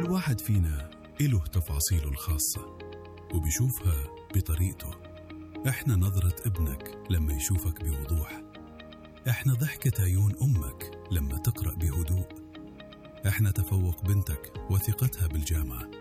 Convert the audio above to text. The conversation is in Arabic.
كل واحد فينا إله تفاصيله الخاصة وبيشوفها بطريقته. إحنا نظرة ابنك لما يشوفك بوضوح، إحنا ضحكة عيون أمك لما تقرأ بهدوء، إحنا تفوق بنتك وثقتها بالجامعة،